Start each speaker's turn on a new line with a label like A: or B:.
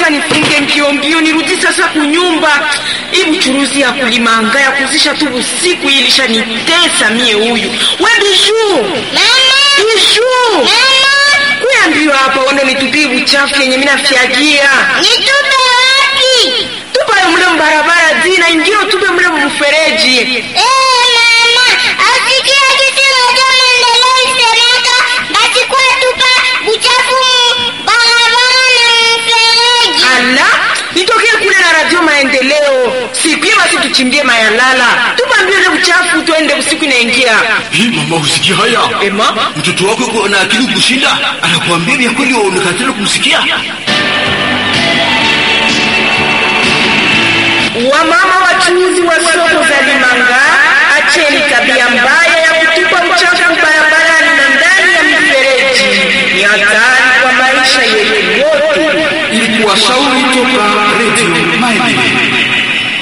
A: acha nifunge mbio nirudi sasa kunyumba. Ibu churuzi ya kulimanga ya kuzisha tu usiku ilisha nitesa mie huyu. We Bijou.
B: Mama.
A: Bijou.
B: Mama.
A: Kuambiwa hapa wando nitupie uchafu yenye mimi nafiagia.
B: Nitupe wapi?
A: Tupa mle mbarabara zina ingio tupe mle mfereji.
B: Mama, asikia kisi moja maendeleo isemeka basi kwa tupa uchafu barabara na mfereji.
A: Ala, nitokea kule na radio Maendeleo. Sikia basi tuchimbie mayalala. Tupa mbio ile uchafu tuende usiku inaingia.
C: Mama usikia haya?
A: Mama,
C: mtoto wako yuko na akili kushinda, anakuambia vya kweli wewe unakatana kumsikia.
A: Wamama wachuuzi wa soko za Limanga, acheni tabia mbaya ya kutupa uchafu barabarani na ndani ya mifereji. Ni hatari kwa maisha yetu yote.
C: Ili kuwashauri toka